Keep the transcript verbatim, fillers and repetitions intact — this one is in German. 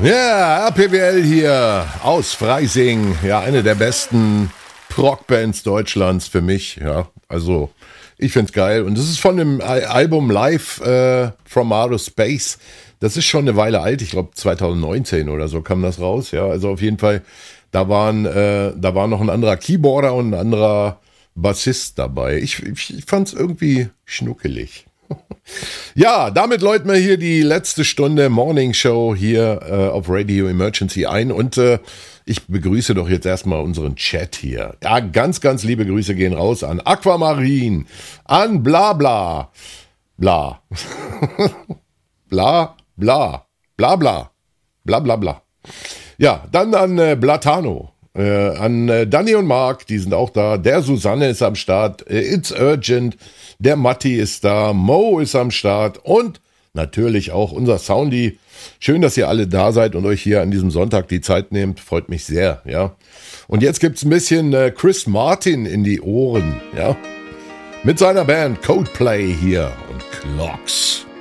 Ja, R P W L hier aus Freising. Ja, eine der besten Prog-Bands Deutschlands für mich. Ja, also ich find's geil. Und das ist von dem Album Live äh, from Outer Space. Das ist schon eine Weile alt. Ich glaube zwanzig neunzehn oder so kam das raus. Ja, also auf jeden Fall, da waren, äh, da war noch ein anderer Keyboarder und ein anderer Bassist dabei. Ich, ich, ich fand's irgendwie schnuckelig. Ja, damit läuten wir hier die letzte Stunde Morning Show hier äh, auf Radio Emergency ein und äh, ich begrüße doch jetzt erstmal unseren Chat hier. Ja, ganz, ganz liebe Grüße gehen raus an Aquamarin, an Blabla, bla, bla, bla, bla, bla, bla, bla, bla. Ja, dann an äh, Blatano. Äh, an äh, Danny und Marc, die sind auch da. Der Susanne ist am Start. Äh, It's Urgent. Der Matti ist da. Mo ist am Start. Und natürlich auch unser Soundy. Schön, dass ihr alle da seid und euch hier an diesem Sonntag die Zeit nehmt. Freut mich sehr, ja. Und jetzt gibt's ein bisschen äh, Chris Martin in die Ohren, ja. Mit seiner Band Coldplay hier und Clocks.